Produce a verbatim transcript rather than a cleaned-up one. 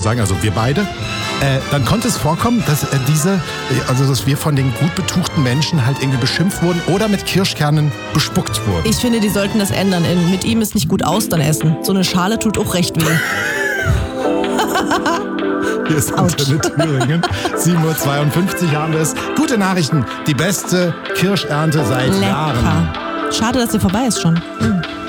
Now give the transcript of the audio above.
sagen, also wir beide, äh, dann konnte es vorkommen, dass äh, diese, also dass wir von den gut betuchten Menschen halt irgendwie beschimpft wurden oder mit Kirschkernen bespuckt wurden. Ich finde, die sollten das ändern in mit ihm ist nicht gut Austern essen. So eine Schale tut auch recht weh. Hier ist Antenne Thüringen. sieben Uhr zweiundfünfzig haben wir es. Gute Nachrichten. Die beste Kirschernte seit Lecker. Jahren. Schade, dass sie vorbei ist schon. Hm.